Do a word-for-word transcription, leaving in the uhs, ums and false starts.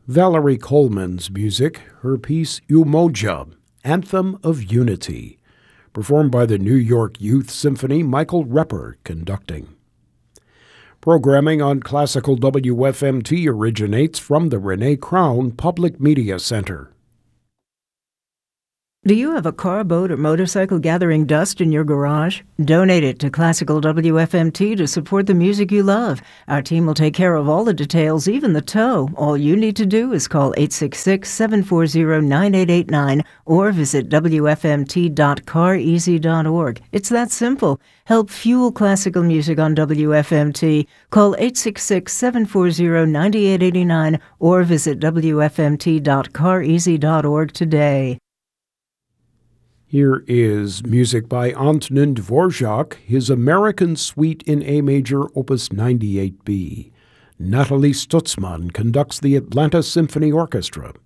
Valerie Coleman's music, her piece Umoja, Anthem of Unity, performed by the New York Youth Symphony, Michael Repper conducting. Programming on Classical W F M T originates from the Renee Crown Public Media Center. Do you have a car, boat, or motorcycle gathering dust in your garage? Donate it to Classical W F M T to support the music you love. Our team will take care of all the details, even the tow. All you need to do is call eight six six, seven four zero, nine eight eight nine or visit w f m t dot car easy dot org. It's that simple. Help fuel classical music on W F M T. Call eight six six, seven four zero, nine eight eight nine or visit w f m t dot car easy dot org today. Here is music by Antonin Dvorak, his American Suite in A Major, Opus ninety-eight B. Natalie Stutzman conducts the Atlanta Symphony Orchestra.